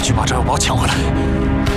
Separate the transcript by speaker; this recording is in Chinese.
Speaker 1: 去把炸药包抢回来。